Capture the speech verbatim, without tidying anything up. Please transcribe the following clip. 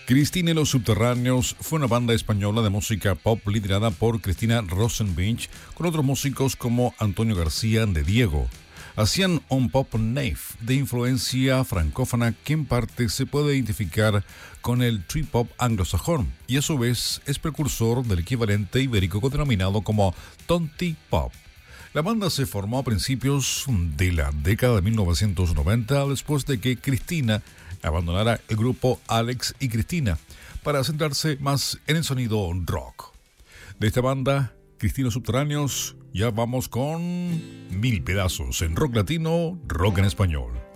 Cristina y los Subterráneos fue una banda española de música pop liderada por Cristina Rosenvinch con otros músicos como Antonio García de Diego. Hacían un pop naif de influencia francófona que en parte se puede identificar con el trip hop anglosajón y a su vez es precursor del equivalente ibérico denominado como tonti pop. La banda se formó a principios de la década de mil novecientos noventa después de que Cristina abandonara el grupo Alex y Cristina para centrarse más en el sonido rock. De esta banda, Cristina Subterráneos, ya vamos con Mil Pedazos en rock latino, rock en español.